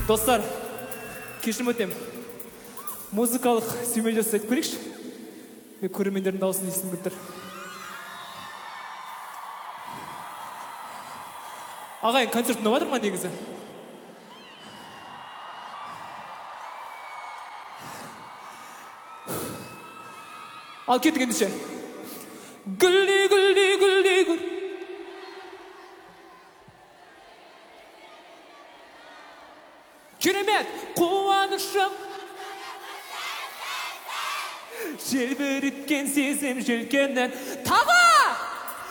Достар, кешірім өтем. Музыкалық сүймел жасайтып көрейікші. Мен көрермендердің дауысын естігім келіп тұр. Ағайын, концерт ұнап жатыр ма негізі? Ал кеттік ендеше. Гүлді, гүлді, гүлді, гүл. Керемет, қуанышым. Желбіріткен сезім желкеннен. Тағы!